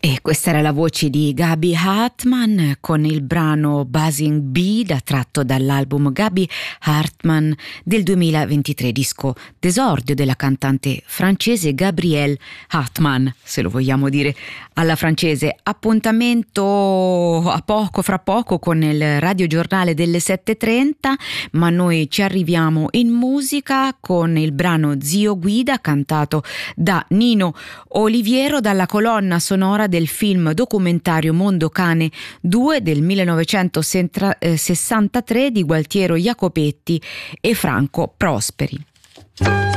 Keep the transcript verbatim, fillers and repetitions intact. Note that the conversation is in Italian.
E questa era la voce di Gaby Hartman con il brano Buzzing Bee, da tratto dall'album Gaby Hartman del duemilaventitré, disco d'esordio della cantante francese Gabrielle Hartman, se lo vogliamo dire alla francese. Appuntamento a poco, fra poco, con il radiogiornale delle sette e trenta, ma noi ci arriviamo in musica con il brano Zio Guida, cantato da Nino Oliviero, dalla colonna sonora del film documentario Mondo Cane due del millenovecentosessantatré di Gualtiero Jacopetti e Franco Prosperi.